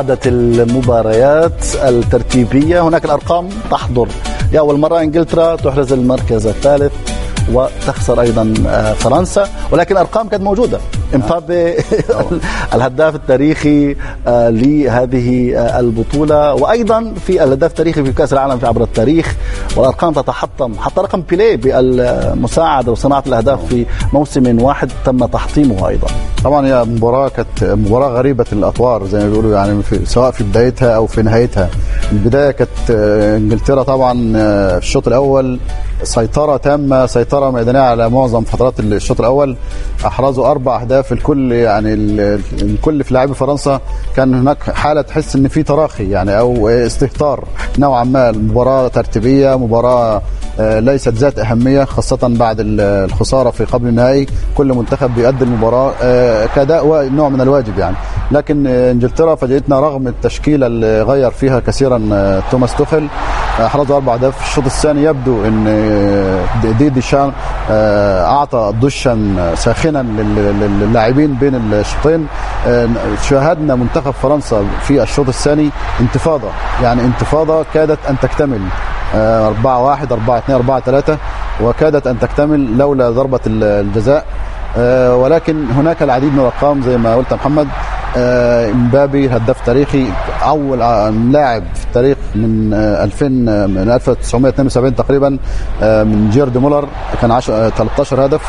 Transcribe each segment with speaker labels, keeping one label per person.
Speaker 1: المباريات الترتيبية هناك الأرقام تحضر. لأول مرة إنجلترا تحرز المركز الثالث وتخسر أيضا فرنسا، ولكن الأرقام كانت موجودة. امبابي الهداف التاريخي لهذه البطولة، وأيضا في الهداف التاريخي في كأس العالم في عبر التاريخ، والأرقام تتحطم. حتى رقم بيليه بالمساعدة وصناعة الأهداف في موسم واحد تم تحطيمه أيضا.
Speaker 2: طبعا هي مباراة كانت مباراة غريبة الأطوار زي ما بيقولوا، يعني سواء في بدايتها أو في نهايتها. البداية كانت إنجلترا طبعا في الشوط الأول سيطرة تامة، سيطرة ميدانية على معظم فترات الشوط الأول. أحرزوا 4 أهداف الكل، يعني الكل في لاعبي فرنسا كان هناك حالة تحس إن في تراخي يعني أو استهتار نوعا ما. المباراة ترتيبية، مباراة ليست ذات أهمية، خاصة بعد الخسارة في قبل النهائي. كل منتخب بيؤدي المباراة كأداء نوع من الواجب يعني. لكن إنجلترا فاجأتنا رغم التشكيلة اللي غير فيها كثيرا توماس توخيل. أحرزوا 4 أهداف في الشوط الثاني. يبدو أن ديشان أعطى دشا ساخنا للاعبين بين الشوطين. شاهدنا منتخب فرنسا في الشوط الثاني انتفاضة، يعني انتفاضة كادت أن تكتمل 4-1 4-2 4-3، وكادت أن تكتمل لولا ضربة الجزاء. ولكن هناك العديد من الأرقام زي ما قلت محمد. امبابي هداف تاريخي، أول لاعب في التاريخ من 1972 تقريبا، من جيرد مولر كان 13 هدف،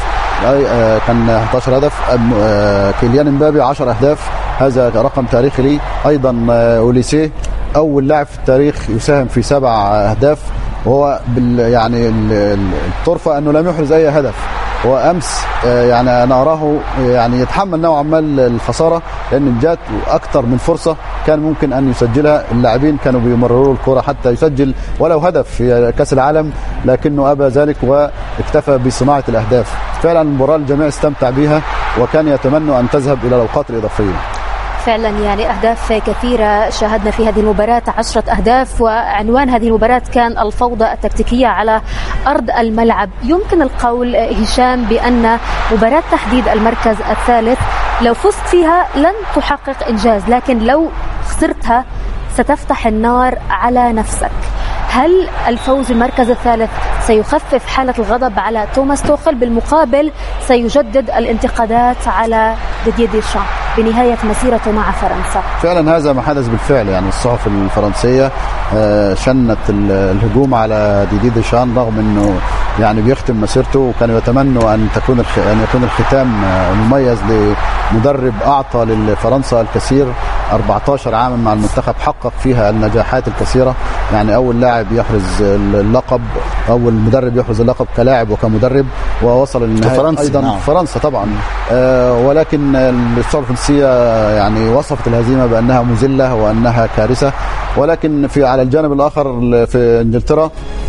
Speaker 2: كان 11 هدف. كيليان امبابي 10 أهداف، هذا رقم تاريخي لي. أيضا أوليسيه أول لاعب في التاريخ يساهم في 7 أهداف، وهو يعني الطرفة أنه لم يحرز أي هدف. وأمس يعني أنا أراه يعني يتحمل نوعا ما الخسارة، لأن جات أكثر من فرصة كان ممكن أن يسجلها. اللاعبين كانوا بيمرروا الكرة حتى يسجل ولو هدف في كأس العالم، لكنه أبى ذلك واكتفى بصناعة الأهداف. فعلا المباراة الجميع استمتع بها، وكان يتمنى أن تذهب إلى الأوقات الإضافية.
Speaker 3: فعلا يعني أهداف كثيرة شاهدنا في هذه المباراة، 10 أهداف، وعنوان هذه المباراة كان الفوضى التكتيكية على أرض الملعب. يمكن القول هشام بأن مباراة تحديد المركز الثالث لو فزت فيها لن تحقق إنجاز، لكن لو خسرتها ستفتح النار على نفسك. هل الفوز بالمركز الثالث سيخفف حالة الغضب على توماس توخيل، بالمقابل سيجدد الانتقادات على ديدييه ديشان بنهاية مسيرته مع فرنسا؟
Speaker 2: فعلا هذا ما حدث بالفعل. يعني الصحف الفرنسية شنت الهجوم على ديدييه ديشان رغم أنه يعني بيختم مسيرته، وكانوا يتمنوا أن يكون الختام مميز لمدرب أعطى لفرنسا الكثير. 14 عاما مع المنتخب حقق فيها النجاحات الكثيرة، يعني أول لاعب يحرز اللقب، أول مدرب يحرز اللقب كلاعب وكمدرب، ووصل للنهاية أيضا فرنسا طبعا. ولكن الصحف الفرنسية يعني وصفت الهزيمة بأنها مذلة وأنها كارثة. ولكن على الجانب الآخر في إنجلترا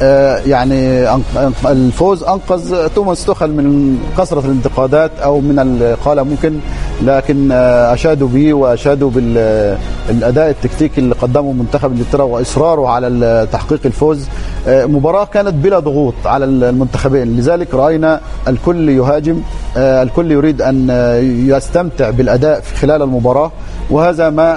Speaker 2: يعني الفوز أنقذ توماس توخيل من كثرة الانتقادات أو من القالة ممكن، لكن أشادوا به وأشادوا بالأداء التكتيكي اللي قدمه منتخب إنجلترا وإصراره على تحقيق الفوز. مباراة كانت بلا ضغوط على المنتخبين، لذلك رأينا الكل يهاجم، الكل يريد أن يستمتع بالأداء في خلال المباراة، وهذا ما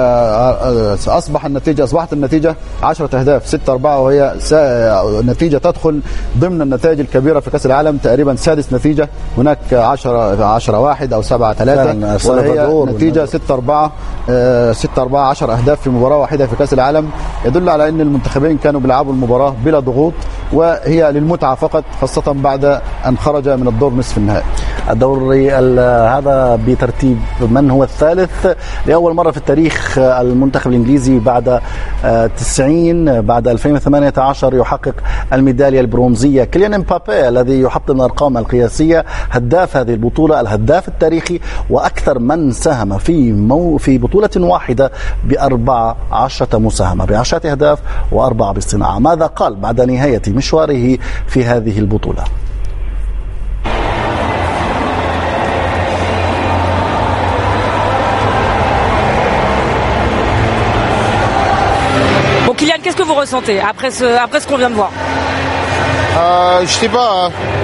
Speaker 2: أصبحت النتيجة 10 أهداف 6-4، وهي نتيجة تدخل ضمن النتائج الكبيرة في كأس العالم، تقريبا سادس نتيجة. هناك 10-1 أو 7-3، وهي نتيجة 6-4 10 أهداف في مباراة واحدة في كأس العالم. يدل على أن المنتخبين كانوا بيلعبوا المباراة بلا ضغوط، وهي للمتعة فقط، خاصة بعد أن خرج من الدور نصف النهائي.
Speaker 1: الدوري هذا بترتيب من هو الثالث لأول مرة في التاريخ المنتخب الإنجليزي بعد 90 بعد 2018 يحقق الميدالية البرونزية. كيليان امبابي الذي يحطم الأرقام القياسية، هداف هذه البطولة، الهداف التاريخي، وأكثر من ساهم في بطولة واحدة ب14 مساهمة، ب10 أهداف و4 بالصناعة. ماذا قال بعد نهاية مشواره في هذه البطولة؟
Speaker 4: Kylian, qu'est-ce que vous ressentez après ce qu'on vient de voir?
Speaker 5: Je sais pas.